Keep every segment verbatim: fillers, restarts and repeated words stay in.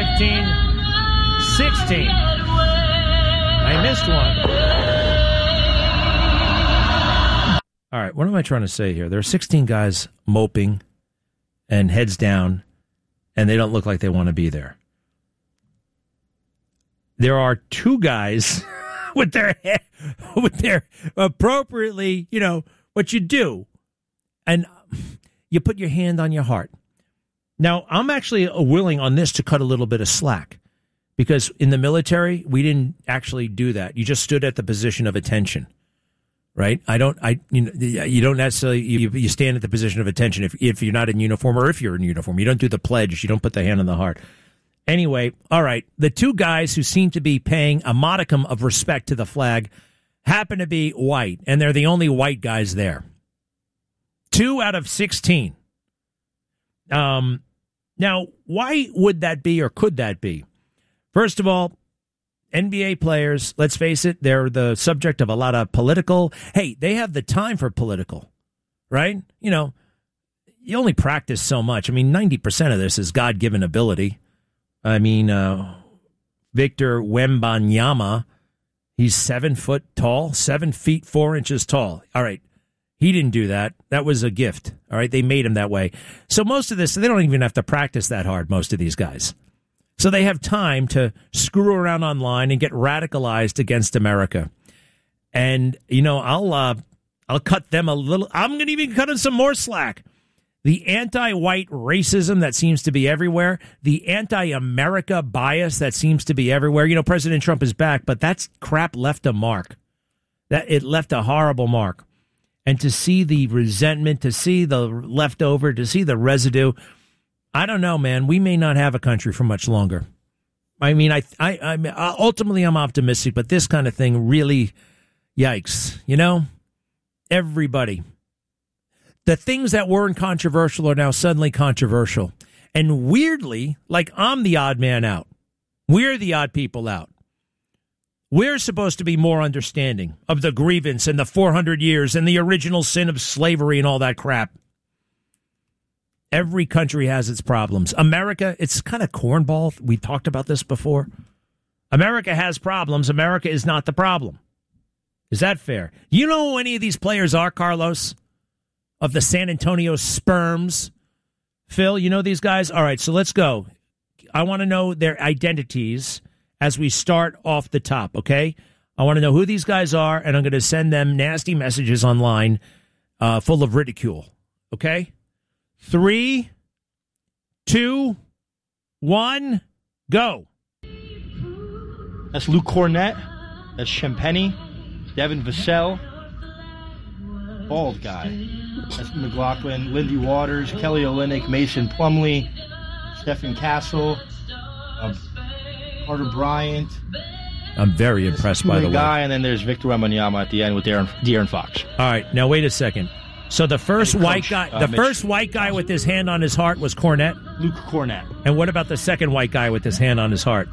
fifteen, sixteen. I missed one. All right, what am I trying to say here? There are sixteen guys moping and heads down, and they don't look like they want to be there. There are two guys with their with their appropriately, you know, what you do, and you put your hand on your heart. Now, I'm actually willing on this to cut a little bit of slack, because in the military, we didn't actually do that. You just stood at the position of attention. Right, I don't. I you know you don't necessarily you, you stand at the position of attention if if you're not in uniform, or if you're in uniform. You don't do the pledge. You don't put the hand on the heart. Anyway, all right. The two guys who seem to be paying a modicum of respect to the flag happen to be white, and they're the only white guys there. Two out of sixteen. Um, now, why would that be, or could that be? First of all, N B A players, let's face it, they're the subject of a lot of political. Hey, they have the time for political, right? You know, you only practice so much. I mean, ninety percent of this is God-given ability. I mean, uh, Victor Wembanyama, he's seven foot tall, seven feet, four inches tall. All right. He didn't do that. That was a gift. All right. They made him that way. So most of this, they don't even have to practice that hard, most of these guys. So they have time to screw around online and get radicalized against America. And, you know, I'll uh, I'll cut them a little. I'm going to even cut them some more slack. The anti-white racism that seems to be everywhere, the anti-America bias that seems to be everywhere. You know, President Trump is back, but that crap left a mark. That it left a horrible mark. And to see the resentment, to see the leftover, to see the residue, I don't know, man. We may not have a country for much longer. I mean, I, I, I, ultimately, I'm optimistic, but this kind of thing really, yikes. You know, everybody. The things that weren't controversial are now suddenly controversial. And weirdly, like I'm the odd man out. We're the odd people out. We're supposed to be more understanding of the grievance and the four hundred years and the original sin of slavery and all that crap. Every country has its problems. America, it's kind of cornball. We talked about this before. America has problems. America is not the problem. Is that fair? You know who any of these players are, Carlos? Of the San Antonio Sperms? Phil, you know these guys? All right, so let's go. I want to know their identities as we start off the top, okay? I want to know who these guys are, and I'm going to send them nasty messages online uh, full of ridicule, okay? Three, two, one, go. That's Luke Cornett. That's Shampenny. Devin Vassell. Bald guy. That's McLaughlin. Lindy Waters. Kelly Olynyk. Mason Plumlee. Stephen Castle. Um, Carter Bryant. I'm very impressed, by the way. Guy, and then there's Victor Wembanyama at the end with De'Aaron, De'Aaron Fox. All right, now wait a second. So the first Coach, white guy, uh, the Mitch first white guy with his hand on his heart was Cornett. Luke Cornett. And what about the second white guy with his hand on his heart?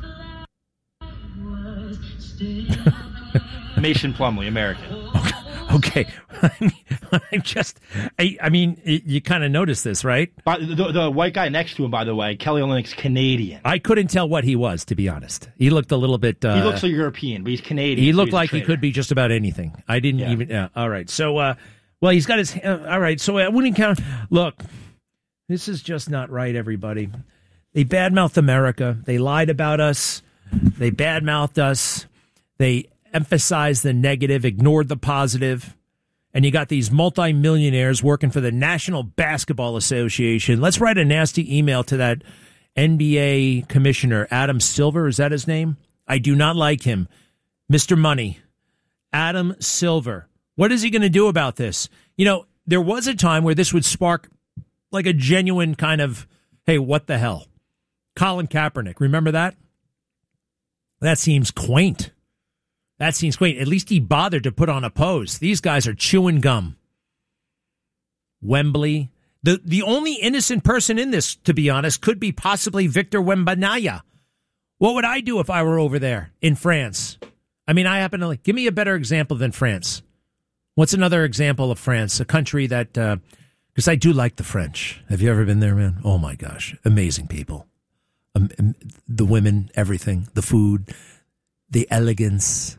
Mason Plumlee, American. Okay, I'm just, I, I mean, you kind of noticed this, right? But the, the white guy next to him, by the way, Kelly Olynyk's Canadian. I couldn't tell what he was, to be honest. He looked a little bit. Uh, he looks like European, but he's Canadian. He so looked he's like he could be just about anything. I didn't Yeah. even. Uh, all right, so, uh, well, he's got his. Uh, all right, so I wouldn't count. Look, this is just not right, everybody. They badmouthed America. They lied about us. They badmouthed us. They emphasized the negative, ignored the positive. And you got these multimillionaires working for the National Basketball Association. Let's write a nasty email to that N B A commissioner, Adam Silver. Is that his name? I do not like him. Mister Money, Adam Silver. What is he going to do about this? You know, there was a time where this would spark like a genuine kind of, hey, what the hell? Colin Kaepernick. Remember that? That seems quaint. That seems quaint. At least he bothered to put on a pose. These guys are chewing gum. Wembley. The the only innocent person in this, to be honest, could be possibly Victor Wembanyama. What would I do if I were over there in France? I mean, I happen to like, give me a better example than France. What's another example of France? A country that, because uh, I do like the French. Have you ever been there, man? Oh my gosh. Amazing people. Um, the women, everything, the food, the elegance.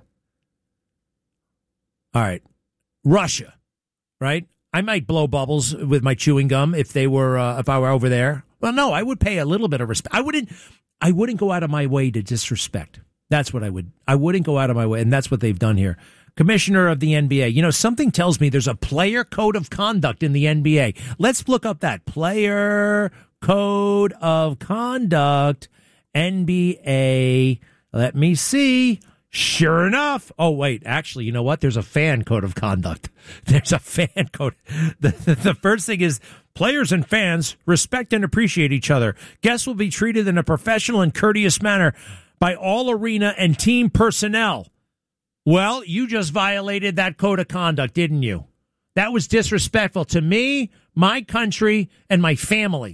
All right. Russia, right? I might blow bubbles with my chewing gum if they were, uh, if I were over there. Well, no, I would pay a little bit of respect. I wouldn't, I wouldn't go out of my way to disrespect. That's what I would. I wouldn't go out of my way, and that's what they've done here. Commissioner of the N B A. You know, something tells me there's a player code of conduct in the N B A. Let's look up that player code of conduct, N B A. Let me see. Sure enough. Oh, wait. Actually, you know what? There's a fan code of conduct. There's a fan code. The, the, the first thing is players and fans respect and appreciate each other. Guests will be treated in a professional and courteous manner by all arena and team personnel. Well, you just violated that code of conduct, didn't you? That was disrespectful to me, my country, and my family.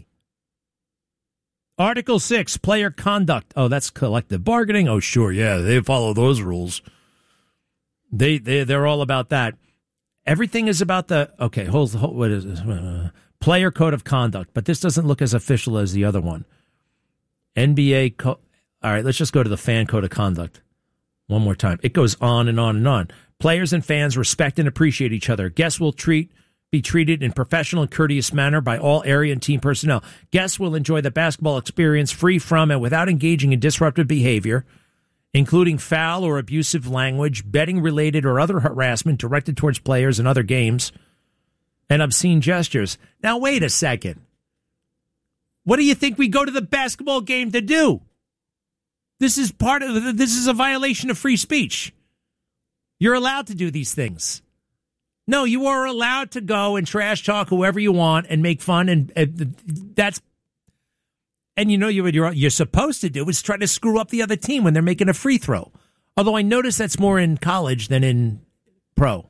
Article six, player conduct. Oh, that's collective bargaining? Oh, sure, yeah, they follow those rules. They, they, they're all about that. Everything is about the, okay, hold, hold what is this? Uh, player code of conduct, but this doesn't look as official as the other one. N B A, co- all right, let's just go to the fan code of conduct. One more time. It goes on and on and on. Players and fans respect and appreciate each other. Guests will treat be treated in professional and courteous manner by all area and team personnel. Guests will enjoy the basketball experience free from and without engaging in disruptive behavior, including foul or abusive language, betting-related or other harassment directed towards players in other games, and obscene gestures. Now, wait a second. What do you think we go to the basketball game to do? This is part of the, this is a violation of free speech. You're allowed to do these things. No, you are allowed to go and trash talk whoever you want and make fun, and, and that's and you know you you're you're supposed to do is try to screw up the other team when they're making a free throw. Although I notice that's more in college than in pro.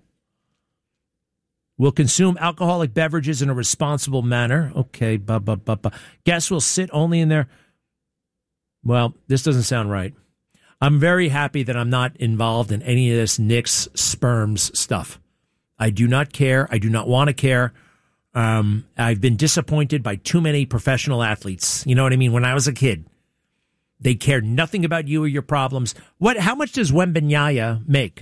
Will consume alcoholic beverages in a responsible manner. Okay, bu, bu, bu, bu. Guests will sit only in their. Well, this doesn't sound right. I'm very happy that I'm not involved in any of this Knicks sperms stuff. I do not care. I do not want to care. Um, I've been disappointed by too many professional athletes. You know what I mean? When I was a kid, they cared nothing about you or your problems. What? How much does Wembanyama make?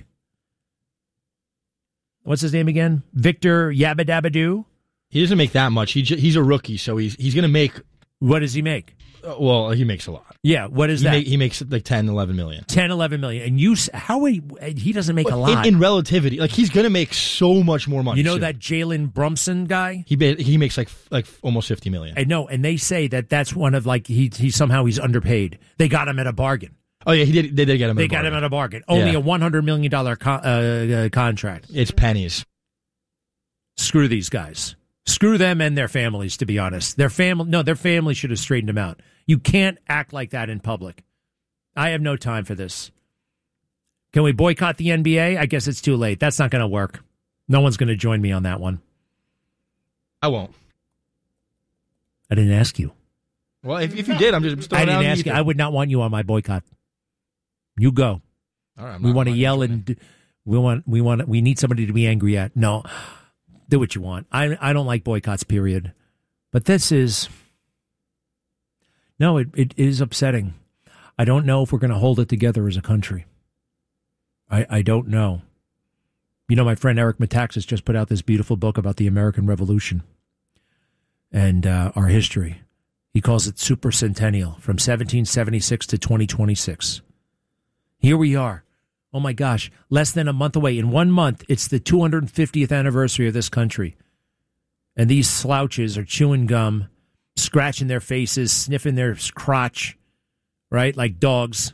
What's his name again? Victor Yabba-Dabba-Doo? He doesn't make that much. He j- he's a rookie, so he's he's going to make. What does he make? Uh, well, he makes a lot. Yeah, what is he that? Make, he makes like ten, eleven million. ten, eleven million. And you, how he, he doesn't make well, a lot. In, in relativity, like he's going to make so much more money. You know soon. that Jalen Brunson guy? He he makes like like almost fifty million. I know, and they say that that's one of like he he somehow he's underpaid. They got him at a bargain. Oh yeah, he did. They did get him. They at a got bargain. him at a bargain. Only yeah. a one hundred million dollar con- uh, uh, contract. It's pennies. Screw these guys. Screw them and their families. To be honest, their family no, their family should have straightened him out. You can't act like that in public. I have no time for this. Can we boycott the N B A? I guess it's too late. That's not going to work. No one's going to join me on that one. I won't. I didn't ask you. Well, if, if you did, I'm just throwing I didn't out ask you. I would not want you on my boycott. You go. All right, we want to yell and do, we want we want we need somebody to be angry at. No, do what you want. I I don't like boycotts. Period. But this is no. It it is upsetting. I don't know if we're going to hold it together as a country. I, I don't know. You know, my friend Eric Metaxas just put out this beautiful book about the American Revolution and uh, our history. He calls it Super Centennial, from seventeen seventy-six to twenty twenty-six. Here we are. Oh, my gosh. Less than a month away. In one month, it's the two hundred fiftieth anniversary of this country. And these slouches are chewing gum, scratching their faces, sniffing their crotch, right, like dogs.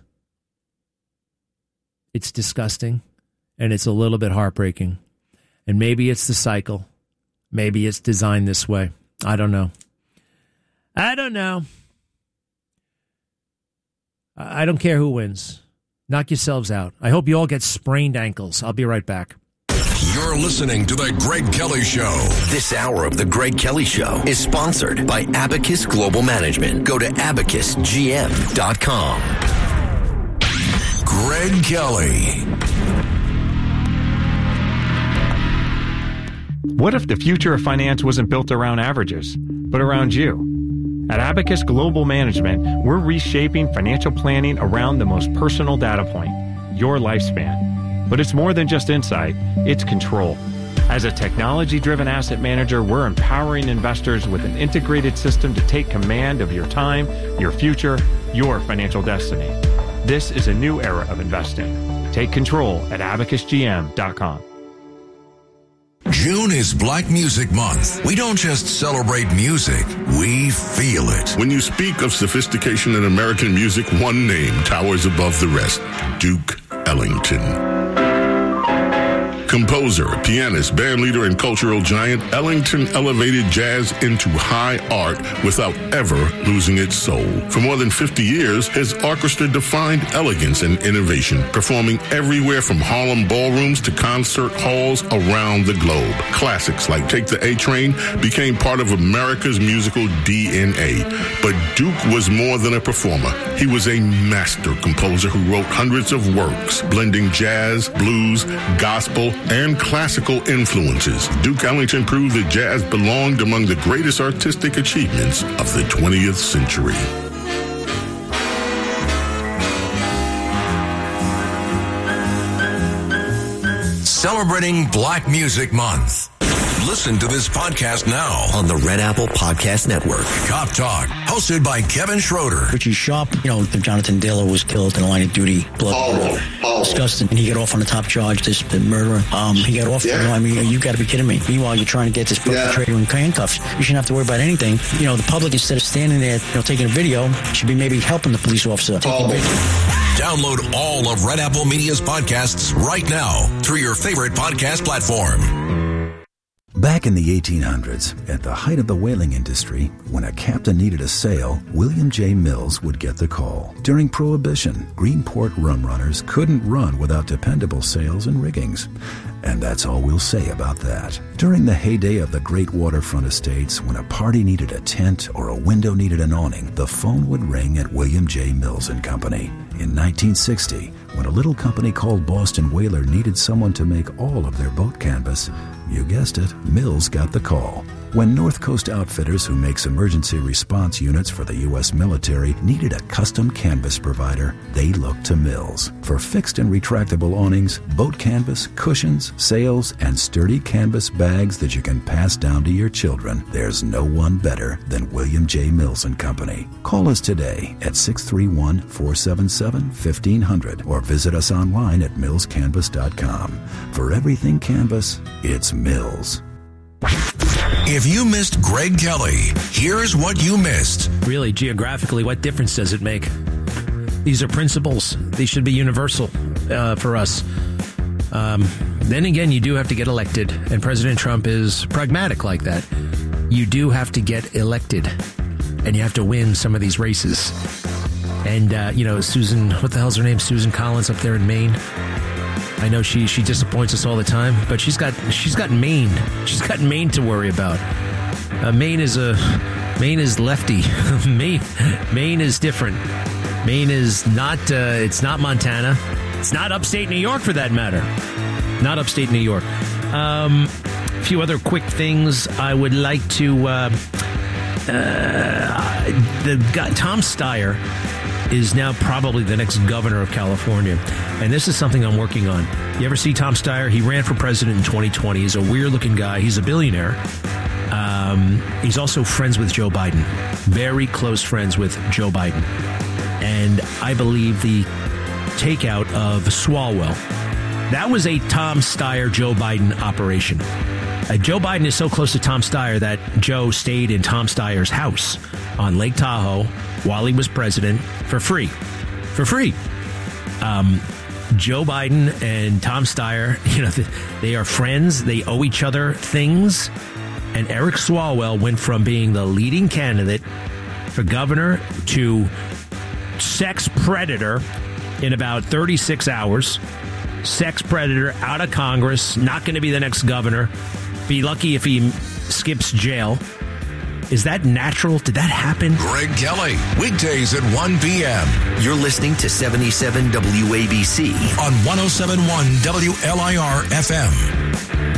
It's disgusting, and it's a little bit heartbreaking. And maybe it's the cycle. Maybe it's designed this way. I don't know. I don't know. I don't care who wins. Knock yourselves out. I hope you all get sprained ankles. I'll be right back. You're listening to The Greg Kelly Show. This hour of The Greg Kelly Show is sponsored by Abacus Global Management. Go to abacus g m dot com. Greg Kelly. What if the future of finance wasn't built around averages, but around you? At Abacus Global Management, we're reshaping financial planning around the most personal data point, your lifespan. But it's more than just insight, it's control. As a technology-driven asset manager, we're empowering investors with an integrated system to take command of your time, your future, your financial destiny. This is a new era of investing. Take control at abacus g m dot com. June is Black Music Month. We don't just celebrate music, we feel it. When you speak of sophistication in American music, one name towers above the rest: Duke Ellington. Composer, pianist, bandleader, and cultural giant, Ellington elevated jazz into high art without ever losing its soul. For more than fifty years, his orchestra defined elegance and innovation, performing everywhere from Harlem ballrooms to concert halls around the globe. Classics like Take the A Train became part of America's musical D N A. But Duke was more than a performer. He was a master composer who wrote hundreds of works, blending jazz, blues, gospel, and classical influences. Duke Ellington proved that jazz belonged among the greatest artistic achievements of the twentieth century. Celebrating Black Music Month. Listen to this podcast now On the Red Apple Podcast Network. Cop Talk, hosted by Kevin Schroeder. Richie Sharp, you know, Jonathan Dillon was killed in a line of duty. Blood. Oh, oh. Disgusting. And he got off on the top charge, this the murderer. Um, he got off. Yeah. You know, I mean, you got to be kidding me. Meanwhile, you're trying to get this perpetrator in handcuffs. You shouldn't have to worry about anything. You know, the public, instead of standing there, you know, taking a video, should be maybe helping the police officer. Oh. Download all of Red Apple Media's podcasts right now through your favorite podcast platform. Back in the eighteen hundreds, at the height of the whaling industry, when a captain needed a sail, William J. Mills would get the call. During Prohibition, Greenport rum runners couldn't run without dependable sails and riggings. And that's all we'll say about that. During the heyday of the great waterfront estates, when a party needed a tent or a window needed an awning, the phone would ring at William J. Mills and Company. In nineteen sixty, when a little company called Boston Whaler needed someone to make all of their boat canvas, you guessed it, Mills got the call. When North Coast Outfitters, who makes emergency response units for the U S military, needed a custom canvas provider, they looked to Mills. For fixed and retractable awnings, boat canvas, cushions, sails, and sturdy canvas bags that you can pass down to your children, there's no one better than William J. Mills and Company. Call us today at six three one, four seven seven, one five zero zero or visit us online at mills canvas dot com. For everything canvas, it's Mills. If you missed Greg Kelly, here's what you missed. Really, geographically, what difference does it make? These are principles. These should be universal uh, for us. Um, then again, you do have to get elected, and President Trump is pragmatic like that. You do have to get elected, and you have to win some of these races. And, uh, you know, Susan, what the hell's her name? Susan Collins up there in Maine. I know she she disappoints us all the time, but she's got she's got Maine. She's got Maine to worry about. Uh, Maine is a Maine is lefty. Maine Maine is different. Maine is not. Uh, it's not Montana. It's not upstate New York, for that matter. Not upstate New York. Um, a few other quick things I would like to. Uh, uh, the guy, Tom Steyer is now probably the next governor of California. And this is something I'm working on. You ever see Tom Steyer? He ran for president in twenty twenty. He's a weird-looking guy. He's a billionaire. Um, he's also friends with Joe Biden. Very close friends with Joe Biden. And I believe the takeout of Swalwell, that was a Tom Steyer, Joe Biden operation. Uh, Joe Biden is so close to Tom Steyer that Joe stayed in Tom Steyer's house on Lake Tahoe while he was president for free. For free. Um, Joe Biden and Tom Steyer, you know, they are friends. They owe each other things. And Eric Swalwell went from being the leading candidate for governor to sex predator in about thirty-six hours. Sex predator, out of Congress, not going to be the next governor. Be lucky if he skips jail. Is that natural? Did that happen? Greg Kelly, weekdays at one p.m. You're listening to seventy-seven W A B C on one oh seven point one W L I R F M.